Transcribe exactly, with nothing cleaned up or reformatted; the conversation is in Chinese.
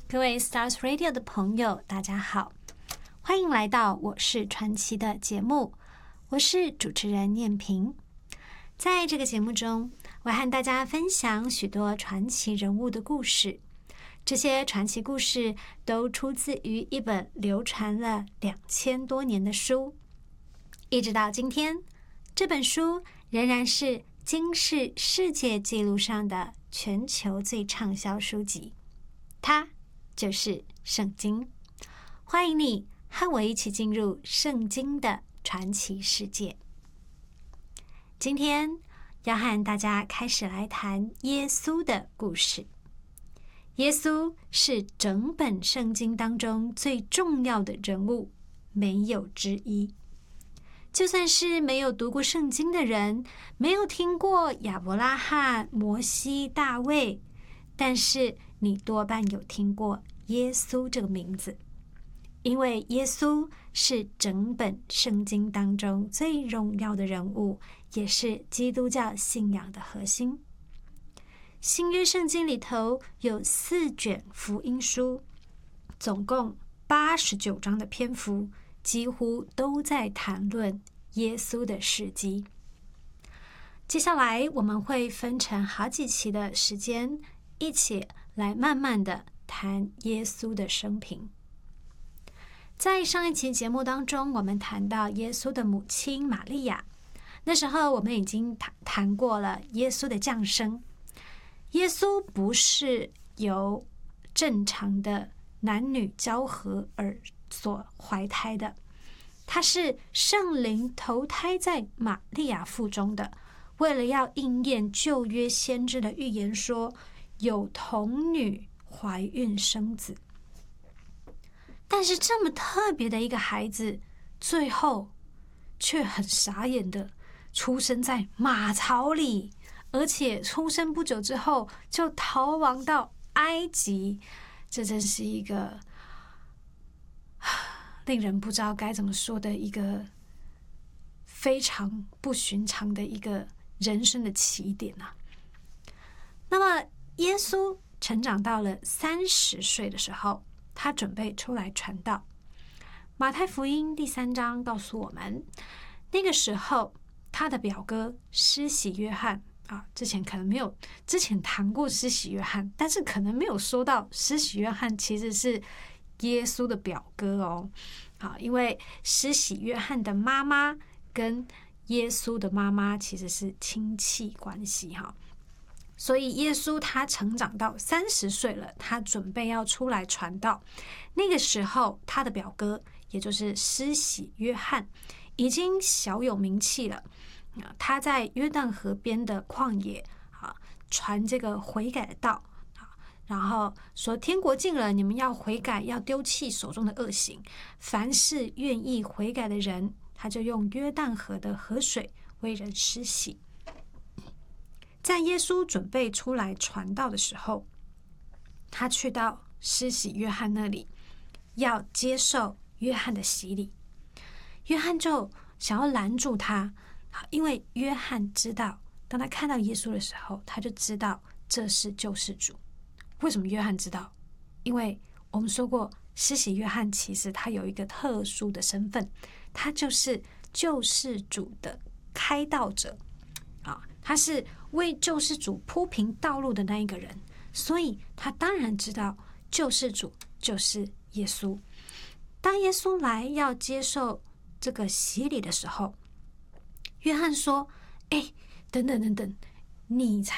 各位 Stars Radio 的朋友，大家好，欢迎来到我是传奇的节目，我是主持人念萍。在这个节目中，我和大家分享许多传奇人物的故事，这些传奇故事都出自于一本流传了两千多年的书，一直到今天，这本书仍然是金氏世界纪录上的全球最畅销书籍，它就是圣经。欢迎你和我一起进入圣经的传奇世界。今天要和大家开始来谈耶稣的故事。耶稣是整本圣经当中最重要的人物，没有之一。就算是没有读过圣经的人，没有听过亚伯拉罕、摩西、大卫，但是你多半有听过耶稣这个名字，因为耶稣是整本圣经当中最荣耀的人物，也是基督教信仰的核心。新约圣经里头有四卷福音书，总共八十九章的篇幅，几乎都在谈论耶稣的事迹。接下来我们会分成好几期的时间，一起来慢慢的谈耶稣的生平。在上一期节目当中，我们谈到耶稣的母亲玛利亚，那时候我们已经谈谈过了耶稣的降生。耶稣不是由正常的男女交合而所怀胎的，他是圣灵投胎在玛利亚腹中的，为了要应验旧约先知的预言说，有童女怀孕生子。但是这么特别的一个孩子，最后却很傻眼的出生在马槽里，而且出生不久之后就逃亡到埃及。这真是一个令人不知道该怎么说的一个非常不寻常的一个人生的起点啊。那么耶稣成长到了三十岁的时候，他准备出来传道。马太福音第三章告诉我们，那个时候他的表哥施洗约翰啊，之前可能没有，之前谈过施洗约翰，但是可能没有说到施洗约翰其实是耶稣的表哥哦。好，因为施洗约翰的妈妈跟耶稣的妈妈其实是亲戚关系哈。所以耶稣他成长到三十岁了，他准备要出来传道。那个时候他的表哥也就是施洗约翰已经小有名气了，他在约旦河边的旷野啊传这个悔改的道，然后说天国近了，你们要悔改，要丢弃手中的恶行，凡是愿意悔改的人，他就用约旦河的河水为人施洗。在耶稣准备出来传道的时候，他去到施洗约翰那里，要接受约翰的洗礼。约翰就想要拦住他，因为约翰知道，当他看到耶稣的时候，他就知道这是救世主。为什么约翰知道？因为我们说过，施洗约翰其实他有一个特殊的身份，他就是救世主的开道者啊，他是为救世主铺平道路的那一个人，所以他当然知道救世主就是耶稣。当耶稣来要接受这个洗礼的时候，约翰说：“哎，等等等等，你才